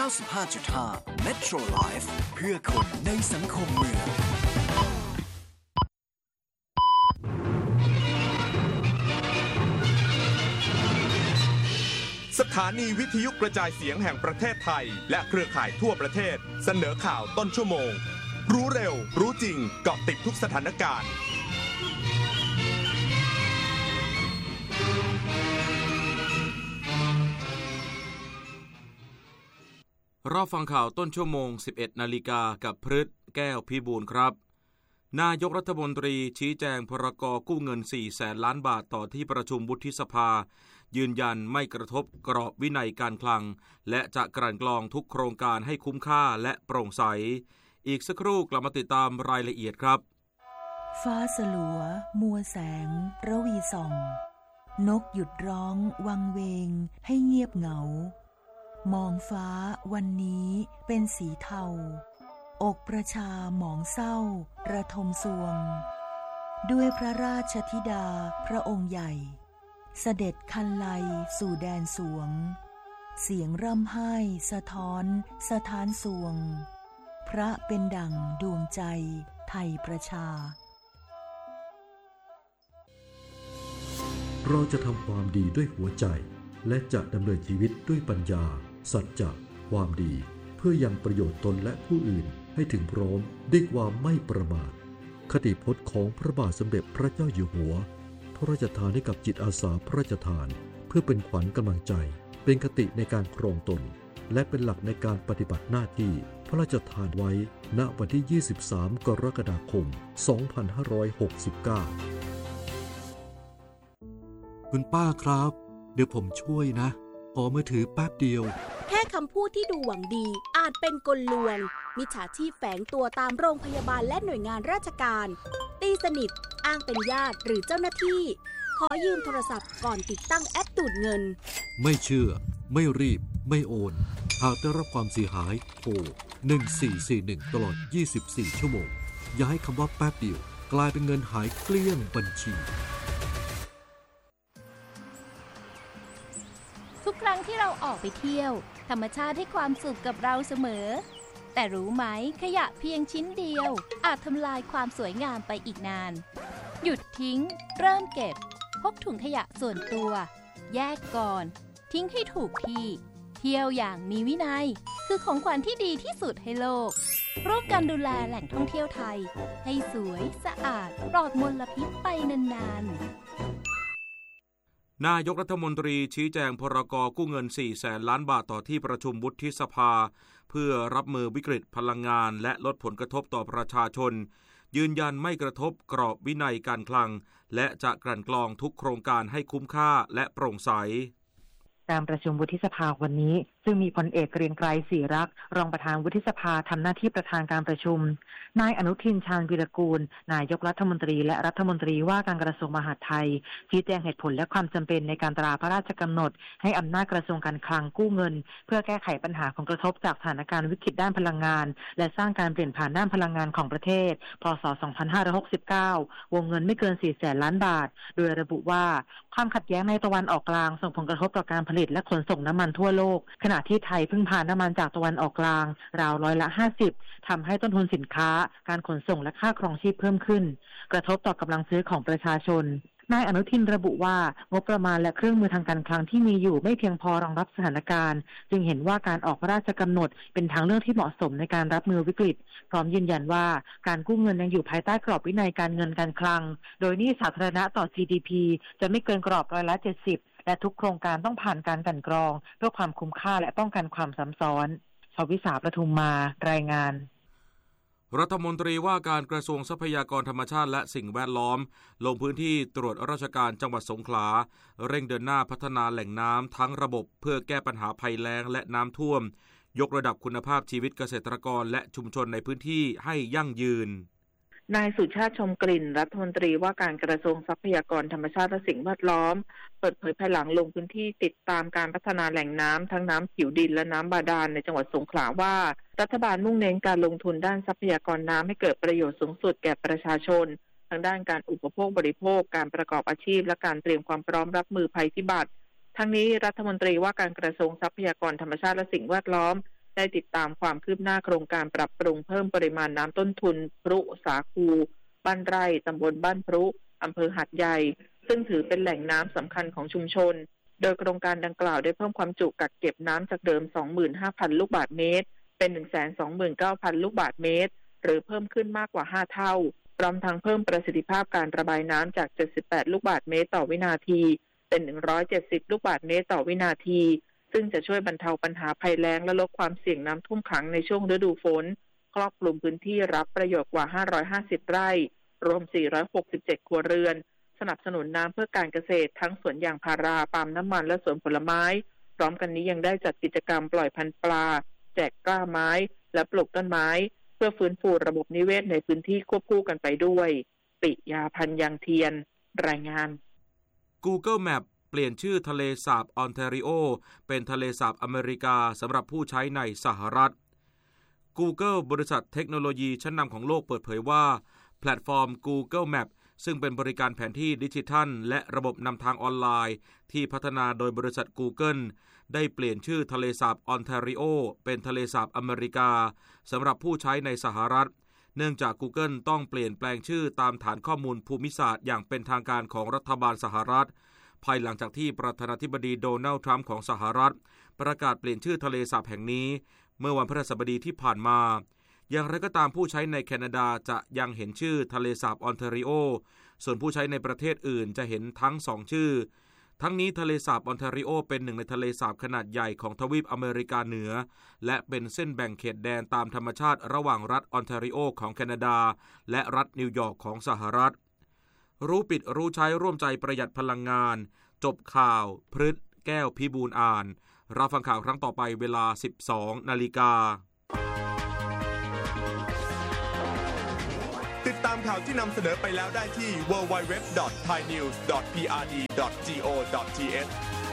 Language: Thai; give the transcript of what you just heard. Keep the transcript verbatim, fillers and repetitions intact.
าสิบห้าจุดห้า Metro Life เพื่อคนในสังคมเมืองสถานีวิทยุกระจายเสียงแห่งประเทศไทยและเครือข่ายทั่วประเทศเสนอข่าวต้นชั่วโมงรู้เร็วรู้จริงเกาะติดทุกสถานการณ์รอบฟังข่าวต้นชั่วโมง สิบเอ็ด นาฬิกากับพฤทธิ์แก้วพิบูลครับนายกรัฐมนตรีชี้แจงพรกกู้เงิน สี่แสนล้านบาทต่อที่ประชุมวุฒิสภายืนยันไม่กระทบกรอบวินัยการคลังและจะกลั่นกรองทุกโครงการให้คุ้มค่าและโปร่งใสอีกสักครู่กลับมาติดตามรายละเอียดครับฟ้าสลัวมัวแสงระวีส่องนกหยุดร้องวังเวงให้เงียบเหงามองฟ้าวันนี้เป็นสีเทาอกประชาหมองเศร้าระทมสวงด้วยพระราชธิดาพระองค์ใหญ่เสด็จคันไลสู่แดนสวงเสียงร่ำไห้สะท้อนสะท้านสวงพระเป็นดั่งดวงใจไทยประชาเราจะทำความดีด้วยหัวใจและจะดำเนินชีวิตด้วยปัญญาสัจจะความดีเพื่อยังประโยชน์ตนและผู้อื่นให้ถึงพร้อมด้วยความไม่ประมาทคติพจน์ของพระบาทสมเด็จพระเจ้าอยู่หัวพระราชทานให้กับจิตอาสาพระราชทานเพื่อเป็นขวัญกำลังใจเป็นคติในการครองตนและเป็นหลักในการปฏิบัติหน้าที่พระราชทานไว้ณวันที่ยี่สิบสามกรกฎาคมสองพันห้าร้อยหกสิบเก้าคุณป้าครับเดี๋ยวผมช่วยนะขอมือถือแป๊บเดียวแค่คำพูดที่ดูหวังดีอาจเป็นกลลวงมิจฉาชีพแฝงตัวตามโรงพยาบาลและหน่วยงานราชการตีสนิทอ้างเป็นญาติหรือเจ้าหน้าที่ขอยืมโทรศัพท์ก่อนติดตั้งแอปดูดเงินไม่เชื่อไม่รีบไม่โอนหากได้รับความเสียหายโทรหนึ่งสี่สี่หนึ่งตลอดยี่สิบสี่ชั่วโมงอย่าให้คำว่าแป๊บเดียวกลายเป็นเงินหายเกลี้ยงบัญชีทุกครั้งที่เราออกไปเที่ยวธรรมชาติให้ความสุขกับเราเสมอแต่รู้ไหมขยะเพียงชิ้นเดียวอาจทำลายความสวยงามไปอีกนานหยุดทิ้งเริ่มเก็บพกถุงขยะส่วนตัวแยกก่อนทิ้งให้ถูกที่เที่ยวอย่างมีวินัยคือของขวัญที่ดีที่สุดให้โลกร่วมกันดูแลแหล่งท่องเที่ยวไทยให้สวยสะอาดปลอดมลพิษไปนานๆนายกรัฐมนตรีชี้แจงพรกกู้เงิน สี่แสนล้านบาทต่อที่ประชุมวุฒิสภาเพื่อรับมือวิกฤตพลังงานและลดผลกระทบต่อประชาชนยืนยันไม่กระทบกรอบวินัยการคลังและจะกลั่นกรองทุกโครงการให้คุ้มค่าและโปร่งใสการประชุมวุฒิสภาวันนี้ซึ่งมีพลเอกเกรียงไกรศรีรักษ์รองประธานวุฒิสภาทำหน้าที่ประธานการประชุมนายอนุทินชาญวีรกูลนายกรัฐมนตรีและรัฐมนตรีว่าการกระทรวงมหาดไทยชี้แจงเหตุผลและความจำเป็นในการตราพระราชกำหนดให้อำนาจกระทรวงการคลังกู้เงินเพื่อแก้ไขปัญหาผลกระทบจากสถานการณ์วิกฤตด้านพลังงานและสร้างการเปลี่ยนผ่านด้านพลังงานของประเทศพ.ศ. สองพันห้าร้อยหกสิบเก้าวงเงินไม่เกิน สี่แสนล้านบาทโดยระบุว่าความขัดแย้งในตะวันออกกลางส่งผลกระทบต่อการผลิตและขนส่งน้ำมันทั่วโลกขณะที่ไทยพึ่งพาน้ำมันจากตะวันออกกลางราวร้อยละห้าสิบทำให้ต้นทุนสินค้าการขนส่งและค่าครองชีพเพิ่มขึ้นกระทบต่อกำลังซื้อของประชาชนนายอนุทินระบุว่างบประมาณและเครื่องมือทางการคลังที่มีอยู่ไม่เพียงพอรองรับสถานการณ์จึงเห็นว่าการออกพระราชกำหนดเป็นทางเลือกที่เหมาะสมในการรับมือวิกฤตพร้อมยืนยันว่าการกู้เงินยังอยู่ภายใต้กรอบวินัยการเงินการคลังโดยหนี้สาธารณะต่อ จี ดี พี จะไม่เกินกรอบร้อยละเจ็ดสิบและทุกโครงการต้องผ่านการกลั่นกรองเพื่อความคุ้มค่าและป้องกันความซ้ำซ้อนชวิสาประทุมมารายงานรัฐมนตรีว่าการกระทรวงทรัพยากรธรรมชาติและสิ่งแวดล้อมลงพื้นที่ตรวจราชการจังหวัดสงขลาเร่งเดินหน้าพัฒนาแหล่งน้ำทั้งระบบเพื่อแก้ปัญหาภัยแล้งและน้ำท่วมยกระดับคุณภาพชีวิตเกษตรกรและชุมชนในพื้นที่ให้ยั่งยืนนายสุชาติชมกลิ่นรัฐมนตรีว่าการกระทรวงทรัพยากรธรรมชาติและสิ่งแวดล้อมเปิดเผยภายหลังลงพื้นที่ติดตามการพัฒนาแหล่งน้ำทั้งน้ำผิวดินและน้ำบาดาลในจังหวัดสงขลาว่ารัฐบาลมุ่งเน้นการลงทุนด้านทรัพยากรน้ำให้เกิดประโยชน์สูงสุดแก่ประชาชนทั้งด้านการอุปโภคบริโภคการประกอบอาชีพและการเตรียมความพร้อมรับมือภัยพิบัติทั้งนี้รัฐมนตรีว่าการกระทรวงทรัพยากรธรรมชาติและสิ่งแวดล้อมได้ติดตามความคืบหน้าโครงการปรับปรุงเพิ่มปริมาณน้ำต้นทุนพรุสาคูบ้านไร่ตำบลบ้านพรุอำเภอหาดใหญ่ซึ่งถือเป็นแหล่งน้ำสำคัญของชุมชนโดยโครงการดังกล่าวได้เพิ่มความจุกักเก็บน้ำจากเดิม สองหมื่นห้าพัน ลูกบาศก์เมตรเป็น หนึ่งแสนสองหมื่นเก้าพัน ลูกบาศก์เมตรหรือเพิ่มขึ้นมากกว่าห้าเท่าพร้อมทั้งเพิ่มประสิทธิภาพการระบายน้ำจากเจ็ดสิบแปดลูกบาศก์เมตรต่อวินาทีเป็นหนึ่งร้อยเจ็ดสิบลูกบาศก์เมตรต่อวินาทีซึ่งจะช่วยบรรเทาปัญหาภัยแล้งและลดความเสี่ยงน้ำท่วมขังในช่วงฤดูฝนครอบคลุมพื้นที่รับประโยชน์กว่าห้าร้อยห้าสิบไร่รวมสี่ร้อยหกสิบเจ็ดครัวเรือนสนับสนุนน้ำเพื่อการเกษตรทั้งสวนยางพาราปาล์มน้ำมันและสวนผลไม้พร้อมกันนี้ยังได้จัดกิจกรรมปล่อยพันธุ์ปลาแจกกล้าไม้และปลูกต้นไม้เพื่อฟื้นฟูระบบนิเวศในพื้นที่ควบคู่กันไปด้วยปิยาพันธ์ยังเทียนรายงาน Google Map เปลี่ยนชื่อทะเลสาบออนแทริโอเป็นทะเลสาบอเมริกาสำหรับผู้ใช้ในสหรัฐ Google บริษัทเทคโนโลยีชั้นนำของโลกเปิดเผยว่าแพลตฟอร์ม Google Map ซึ่งเป็นบริการแผนที่ดิจิทัลและระบบนำทางออนไลน์ที่พัฒนาโดยบริษัท Google ได้เปลี่ยนชื่อทะเลสาบออนแทริโอเป็นทะเลสาบอเมริกาสำหรับผู้ใช้ในสหรัฐเนื่องจาก Google ต้องเปลี่ยนแปลงชื่อตามฐานข้อมูลภูมิศาสตร์อย่างเป็นทางการของรัฐบาลสหรัฐภายหลังจากที่ประธานาธิบดีโดนัลด์ทรัมป์ของสหรัฐประกาศเปลี่ยนชื่อทะเลสาบแห่งนี้เมื่อวันพฤหัสบดีที่ผ่านมาอย่างไรก็ตามผู้ใช้ในแคนาดาจะยังเห็นชื่อทะเลสาบออนแทริโอส่วนผู้ใช้ในประเทศอื่นจะเห็นทั้งสองชื่อทั้งนี้ทะเลสาบออนแทริโอเป็นหนึ่งในทะเลสาบขนาดใหญ่ของทวีปอเมริกาเหนือและเป็นเส้นแบ่งเขตแดนตามธรรมชาติระหว่างรัฐออนแทริโอของแคนาดาและรัฐนิวยอร์กของสหรัฐรู้ปิดรู้ใช้ร่วมใจประหยัดพลังงานจบข่าวพฤษแก้วพิบูลอ่านรับฟังข่าวครั้งต่อไปเวลา สิบสองนาฬิกาติดตามข่าวที่นำเสนอไปแล้วได้ที่ ดับเบิลยู ดับเบิลยู ดับเบิลยู ดอท ไทยนิวส์ ดอท พี อาร์ ดี ดอท จี โอ ดอท ที เอช